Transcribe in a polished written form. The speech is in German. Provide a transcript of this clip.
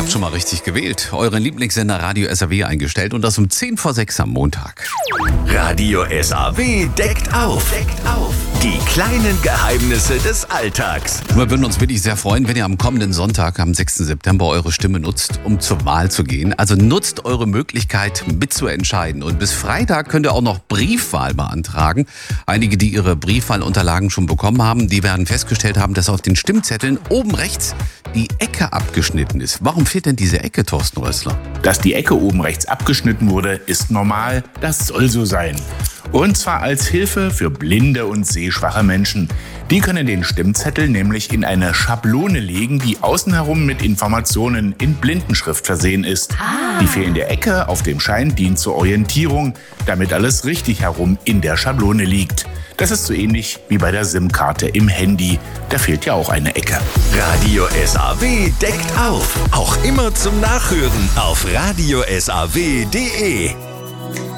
habt schon mal richtig gewählt. Euren Lieblingssender Radio SAW eingestellt und das um 5:10 am Montag. Radio SAW deckt auf. Die kleinen Geheimnisse des Alltags. Wir würden uns wirklich sehr freuen, wenn ihr am kommenden Sonntag, am 6. September, eure Stimme nutzt, um zur Wahl zu gehen. Also nutzt eure Möglichkeit, mitzuentscheiden. Und bis Freitag könnt ihr auch noch Briefwahl beantragen. Einige, die ihre Briefwahlunterlagen schon bekommen haben, die werden festgestellt haben, dass auf den Stimmzetteln oben rechts die Ecke abgeschnitten ist. Warum fehlt denn diese Ecke, Thorsten Rössler? Dass die Ecke oben rechts abgeschnitten wurde, ist normal. Das soll so sein. Und zwar als Hilfe für blinde und sehschwache Menschen. Die können den Stimmzettel nämlich in eine Schablone legen, die außen herum mit Informationen in Blindenschrift versehen ist. Die fehlende Ecke auf dem Schein dient zur Orientierung, damit alles richtig herum in der Schablone liegt. Das ist so ähnlich wie bei der SIM-Karte im Handy. Da fehlt ja auch eine Ecke. Radio SAW deckt auf. Auch immer zum Nachhören auf radiosaw.de.